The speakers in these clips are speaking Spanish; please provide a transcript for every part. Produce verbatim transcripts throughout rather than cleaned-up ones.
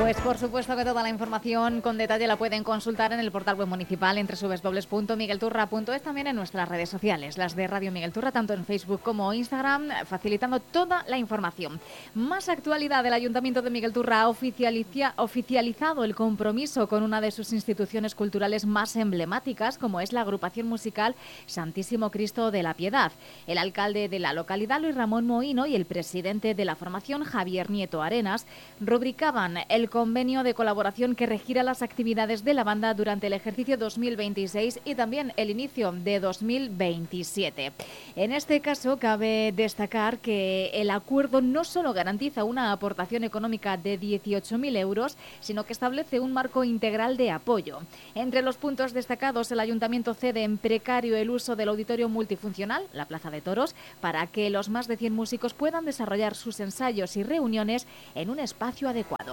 Pues por supuesto que toda la información con detalle la pueden consultar en el portal web municipal en doble u doble u doble u punto miguel turra punto es, también en nuestras redes sociales, las de Radio Miguel Turra, tanto en Facebook como Instagram, facilitando toda la información. Más actualidad: del Ayuntamiento de Miguel Turra ha oficializado el compromiso con una de sus instituciones culturales más emblemáticas, como es la agrupación musical Santísimo Cristo de la Piedad. El alcalde de la localidad, Luis Ramón Mohino, y el presidente de la formación, Javier Nieto Arenas, rubricaban el convenio de colaboración que regirá las actividades de la banda durante el ejercicio dos mil veintiséis y también el inicio de dos mil veintisiete. En este caso, cabe destacar que el acuerdo no solo garantiza una aportación económica de dieciocho mil euros, sino que establece un marco integral de apoyo. Entre los puntos destacados, el Ayuntamiento cede en precario el uso del auditorio multifuncional, la Plaza de Toros, para que los más de cien músicos puedan desarrollar sus ensayos y reuniones en un espacio adecuado.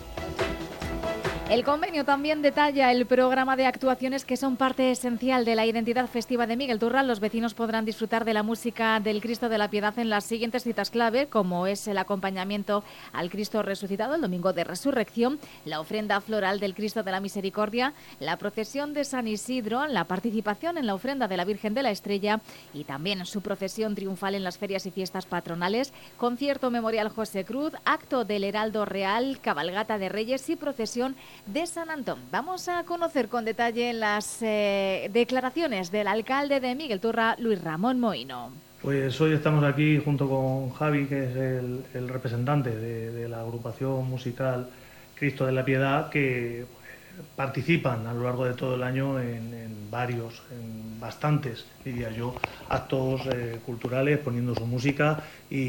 El convenio también detalla el programa de actuaciones que son parte esencial de la identidad festiva de Miguel Turra. Los vecinos podrán disfrutar de la música del Cristo de la Piedad en las siguientes citas clave, como es el acompañamiento al Cristo resucitado el domingo de Resurrección, la ofrenda floral del Cristo de la Misericordia, la procesión de San Isidro, la participación en la ofrenda de la Virgen de la Estrella y también su procesión triunfal en las ferias y fiestas patronales, concierto memorial José Cruz, acto del Heraldo Real, cabalgata de Reyes y procesión de San Antón. Vamos a conocer con detalle las eh, declaraciones del alcalde de Miguel Turra, Luis Ramón Mohino. Pues hoy estamos aquí junto con Javi, que es el, el representante de, de la agrupación musical Cristo de la Piedad, que pues, participan a lo largo de todo el año en, en varios, en bastantes, diría yo, actos eh, culturales, poniendo su música y,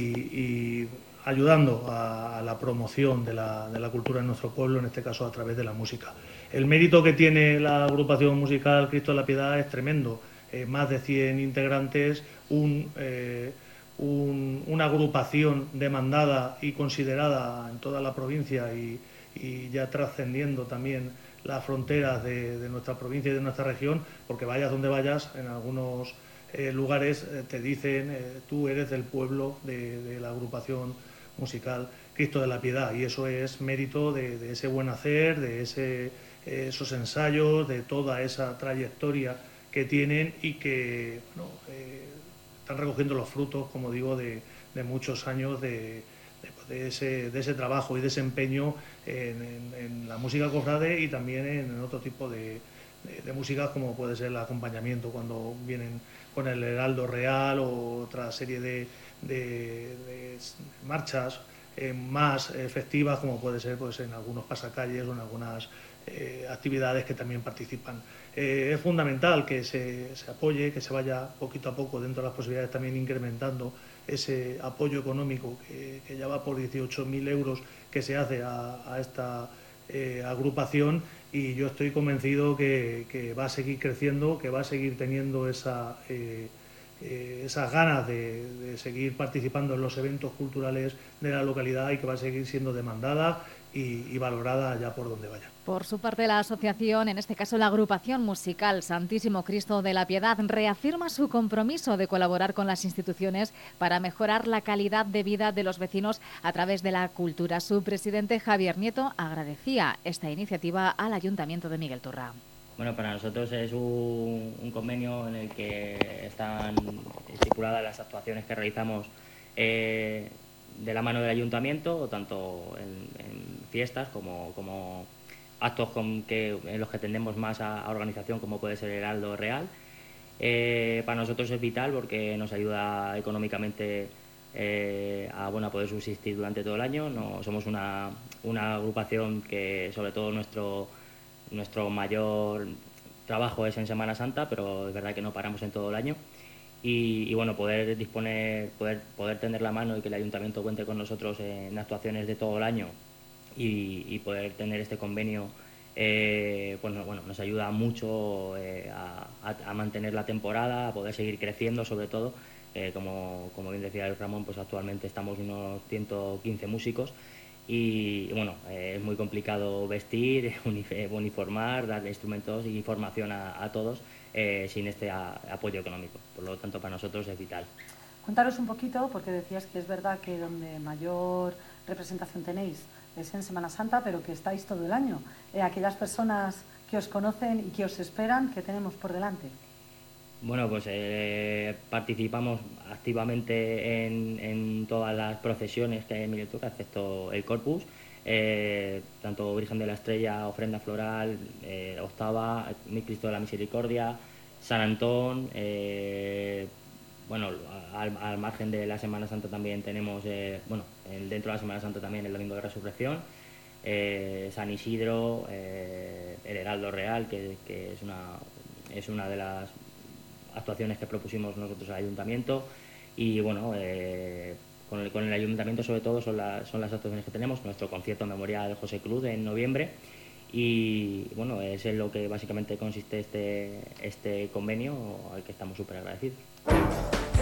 y ayudando a, a la promoción de la, de la cultura en nuestro pueblo, en este caso a través de la música. El mérito que tiene la agrupación musical Cristo de la Piedad es tremendo. Eh, más de cien integrantes, un, eh, un, una agrupación demandada y considerada en toda la provincia y, y ya trascendiendo también las fronteras de, de nuestra provincia y de nuestra región, porque vayas donde vayas, en algunos eh, lugares eh, te dicen eh, tú eres del pueblo de, de la agrupación musical Cristo de la Piedad, y eso es mérito de, de ese buen hacer, de ese, eh, esos ensayos, de toda esa trayectoria que tienen y que bueno, eh, están recogiendo los frutos, como digo, de, de muchos años de, de, de, ese, de ese trabajo y desempeño en, en, en la música cofrade y también en otro tipo de, de, de música, como puede ser el acompañamiento cuando vienen con el Heraldo Real o otra serie de, de, de marchas eh, más efectivas, como puede ser pues, en algunos pasacalles o en algunas eh, actividades que también participan. Eh, es fundamental que se, se apoye, que se vaya poquito a poco, dentro de las posibilidades, también incrementando ese apoyo económico que, que ya va por dieciocho mil euros que se hace a, a esta eh, agrupación, y yo estoy convencido que, que va a seguir creciendo, que va a seguir teniendo esa, eh, eh, esas ganas de, de seguir participando en los eventos culturales de la localidad y que va a seguir siendo demandada y, y valorada allá por donde vaya. Por su parte, la asociación, en este caso la agrupación musical Santísimo Cristo de la Piedad, reafirma su compromiso de colaborar con las instituciones para mejorar la calidad de vida de los vecinos a través de la cultura. Su presidente, Javier Nieto, agradecía esta iniciativa al Ayuntamiento de Miguel Turra. Bueno, para nosotros es un, un convenio en el que están estipuladas las actuaciones que realizamos eh, de la mano del Ayuntamiento, tanto en, en fiestas como... como actos con que, en los que tendemos más a, a organización, como puede ser el Heraldo Real. Eh, para nosotros es vital porque nos ayuda económicamente eh, a, bueno, a poder subsistir durante todo el año. No, somos una, una agrupación que sobre todo nuestro, nuestro mayor trabajo es en Semana Santa, pero es verdad que no paramos en todo el año. Y, y bueno, poder disponer, poder, poder tender la mano y que el Ayuntamiento cuente con nosotros en actuaciones de todo el año y, y poder tener este convenio eh, pues bueno, nos ayuda mucho eh, a, a, a mantener la temporada, a poder seguir creciendo sobre todo. Eh, como, como bien decía Ramón, pues actualmente estamos unos ciento quince músicos y, y bueno, eh, es muy complicado vestir, uniformar, darle instrumentos y formación a, a todos eh, sin este a, apoyo económico. Por lo tanto, para nosotros es vital. Contaros un poquito, porque decías que es verdad que donde mayor representación tenéis? Es en Semana Santa, pero que estáis todo el año. Eh, aquellas personas que os conocen y que os esperan, ¿qué tenemos por delante? Bueno, pues eh, participamos activamente en, en todas las procesiones que hay en Miguel Turra, excepto el Corpus, eh, tanto Virgen de la Estrella, Ofrenda Floral, eh, Octava, Mi Cristo de la Misericordia, San Antón, eh, bueno, al, al margen de la Semana Santa también tenemos, eh, bueno, dentro de la Semana Santa también el Domingo de Resurrección, eh, San Isidro, eh, el Heraldo Real, que, que es una, es una de las actuaciones que propusimos nosotros al ayuntamiento y bueno, eh, con, el, con el ayuntamiento sobre todo son, la, son las actuaciones que tenemos, nuestro concierto memorial José Cruz en noviembre y bueno, es en lo que básicamente consiste este, este convenio al que estamos súper agradecidos.